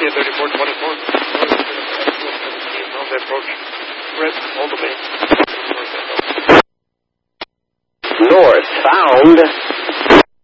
India 3424. Now they approach red all the way. Northbound